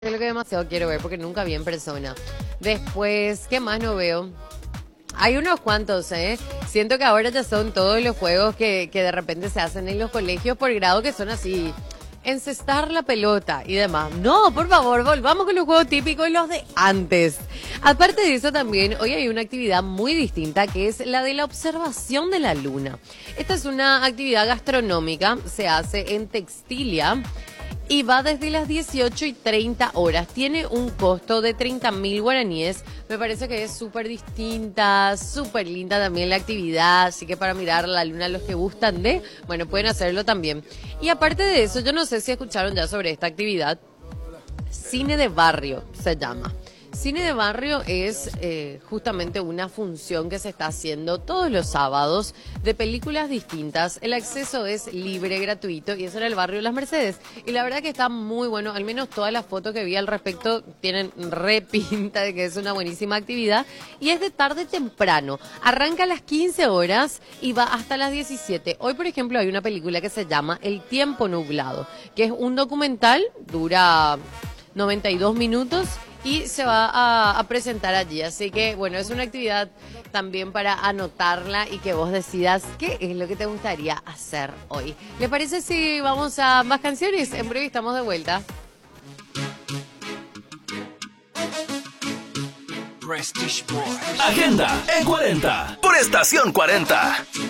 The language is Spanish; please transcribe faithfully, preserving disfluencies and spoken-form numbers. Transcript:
Es lo que demasiado quiero ver porque nunca vi en persona. Después, ¿qué más no veo? Hay unos cuantos, ¿eh? Siento que ahora ya son todos los juegos que, que de repente se hacen en los colegios por grado que son así. Encestar la pelota y demás. No, por favor, volvamos con los juegos típicos, los de antes. Aparte de eso también, hoy hay una actividad muy distinta que es la de la observación de la luna. Esta es una actividad gastronómica, se hace en Textilia. Y va desde las dieciocho y treinta horas. Tiene un costo de treinta mil guaraníes. Me parece que es súper distinta, súper linda también la actividad. Así que para mirar la luna, los que gustan de, bueno, pueden hacerlo también. Y aparte de eso, yo no sé si escucharon ya sobre esta actividad. Cine de barrio se llama. Cine de barrio es eh, justamente una función que se está haciendo todos los sábados de películas distintas. El acceso es libre, gratuito y eso era el barrio Las Mercedes. Y la verdad que está muy bueno, al menos todas las fotos que vi al respecto tienen re pinta de que es una buenísima actividad. Y es de tarde temprano, arranca a las quince horas y va hasta las diecisiete. Hoy, por ejemplo, hay una película que se llama El tiempo nublado, que es un documental, dura noventa y dos minutos. Y se va a, a presentar allí. Así que, bueno, es una actividad también para anotarla y que vos decidas qué es lo que te gustaría hacer hoy. ¿Le parece si vamos a más canciones? En breve estamos de vuelta. Agenda E cuarenta por Estación cuarenta.